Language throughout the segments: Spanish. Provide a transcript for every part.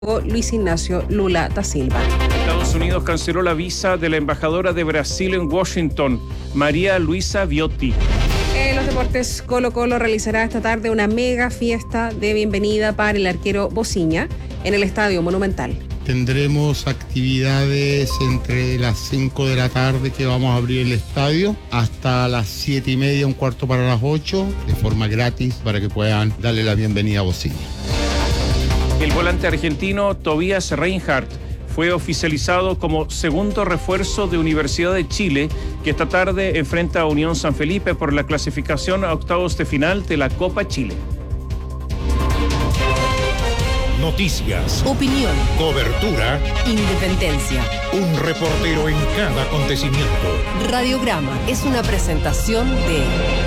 Luis Ignacio Lula da Silva. Estados Unidos canceló la visa de la embajadora de Brasil en Washington, María Luisa Viotti. En los deportes, Colo-Colo realizará esta tarde una mega fiesta de bienvenida para el arquero Bociña en el Estadio Monumental. Tendremos actividades entre las 5 de la tarde que vamos a abrir el estadio hasta las 7:30, un cuarto para las 8, de forma gratis para que puedan darle la bienvenida a Bociña. El volante argentino Tobias Reinhardt fue oficializado como segundo refuerzo de Universidad de Chile, que esta tarde enfrenta a Unión San Felipe por la clasificación a octavos de final de la Copa Chile. Noticias, opinión, cobertura, independencia. Un reportero en cada acontecimiento. Radiograma es una presentación de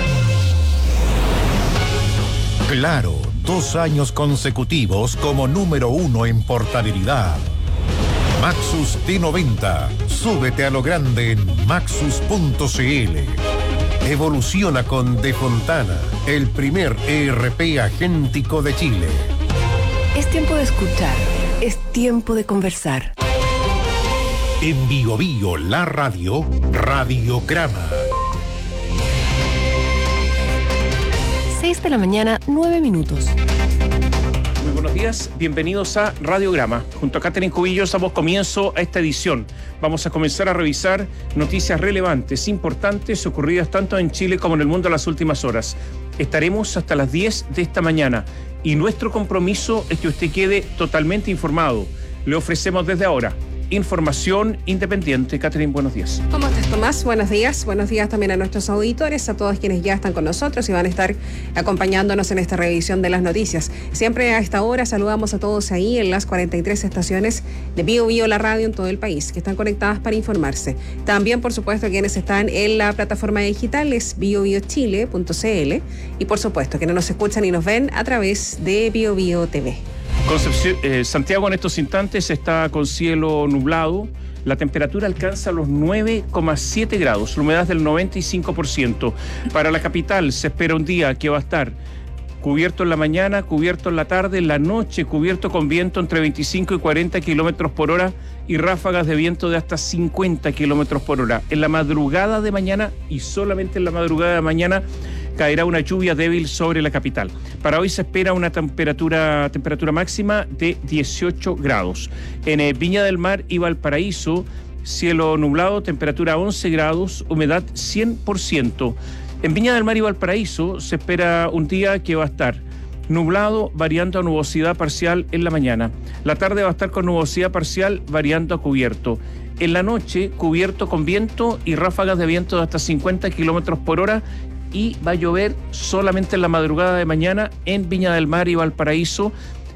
Claro, 2 años consecutivos como número 1 en portabilidad. Maxus T90. Súbete a lo grande en maxus.cl. Evoluciona con De Fontana, el primer ERP agéntico de Chile. Es tiempo de escuchar, es tiempo de conversar. En Bio Bio, la radio, Radiograma. 6 de la mañana, 9 minutos. Muy buenos días, bienvenidos a Radiograma. Junto a Catherine Cubillos damos comienzo a esta edición. Vamos a comenzar a revisar noticias relevantes, importantes, ocurridas tanto en Chile como en el mundo en las últimas horas. Estaremos hasta las 10 de esta mañana y nuestro compromiso es que usted quede totalmente informado. Le ofrecemos desde ahora información independiente. Catherine, buenos días. ¿Cómo estás, Tomás? Buenos días. Buenos días también a nuestros auditores, a todos quienes ya están con nosotros y van a estar acompañándonos en esta revisión de las noticias. Siempre a esta hora saludamos a todos ahí en las 43 estaciones de Bio Bio, la radio en todo el país, que están conectadas para informarse. También, por supuesto, quienes están en la plataforma digital es biobiochile.cl y, por supuesto, quienes nos escuchan y nos ven a través de Bio Bio TV. Santiago en estos instantes está con cielo nublado. La temperatura alcanza los 9,7 grados, la humedad es del 95%. Para la capital se espera un día que va a estar cubierto en la mañana, cubierto en la tarde, en la noche cubierto con viento entre 25 y 40 kilómetros por hora y ráfagas de viento de hasta 50 kilómetros por hora. En la madrugada de mañana y solamente en la madrugada de mañana caerá una lluvia débil sobre la capital. Para hoy se espera una temperatura máxima de 18 grados. En Viña del Mar y Valparaíso, cielo nublado, temperatura 11 grados, humedad 100%. En Viña del Mar y Valparaíso se espera un día que va a estar nublado, variando a nubosidad parcial en la mañana. La tarde va a estar con nubosidad parcial, variando a cubierto. En la noche, cubierto con viento y ráfagas de viento de hasta 50 kilómetros por hora. Y va a llover solamente en la madrugada de mañana en Viña del Mar y Valparaíso,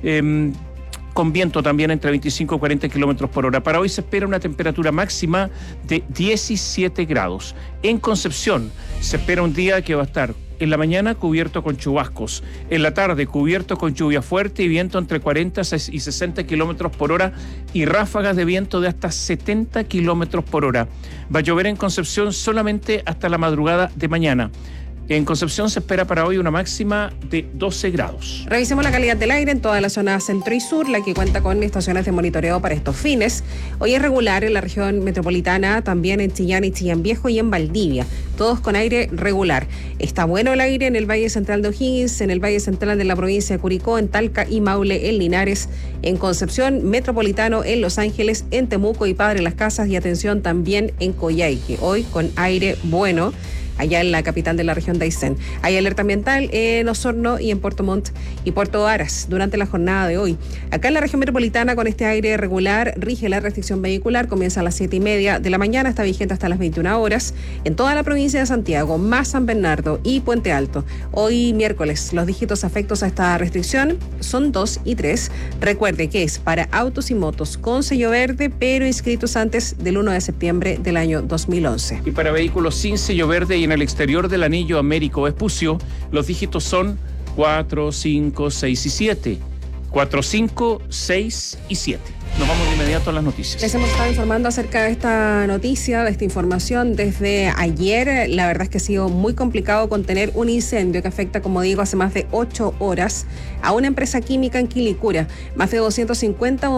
con viento también entre 25 y 40 kilómetros por hora. Para hoy se espera una temperatura máxima de 17 grados. En Concepción se espera un día que va a estar en la mañana cubierto con chubascos, en la tarde cubierto con lluvia fuerte y viento entre 40 y 60 kilómetros por hora y ráfagas de viento de hasta 70 kilómetros por hora. Va a llover en Concepción solamente hasta la madrugada de mañana. En Concepción se espera para hoy una máxima de 12 grados. Revisemos la calidad del aire en toda la zona centro y sur, la que cuenta con estaciones de monitoreo para estos fines. Hoy es regular en la región metropolitana, también en Chillán y Chillán Viejo y en Valdivia, todos con aire regular. Está bueno el aire en el Valle Central de O'Higgins, en el Valle Central de la provincia de Curicó, en Talca y Maule, en Linares, en Concepción, Metropolitano, en Los Ángeles, en Temuco y Padre Las Casas y atención también en Coyhaique, hoy con aire bueno allá en la capital de la región de Aysén. Hay alerta ambiental en Osorno y en Puerto Montt y Puerto Varas durante la jornada de hoy. Acá en la región metropolitana, con este aire regular, rige la restricción vehicular, comienza a las 7:30 de la mañana, está vigente hasta las 21 horas, en toda la provincia de Santiago, más San Bernardo y Puente Alto. Hoy miércoles, los dígitos afectos a esta restricción son 2 y 3. Recuerde que es para autos y motos con sello verde, pero inscritos antes del 1 de septiembre del año 2011. Y para vehículos sin sello verde y en el exterior del anillo Américo Vespucio, los dígitos son 4, 5, 6 y 7. 4, 5, 6 y 7. Nos vamos de inmediato a las noticias. Les hemos estado informando acerca de esta noticia, de esta información desde ayer. La verdad es que ha sido muy complicado contener un incendio que afecta, como digo, hace más de 8 horas a una empresa química en Quilicura. Más de 250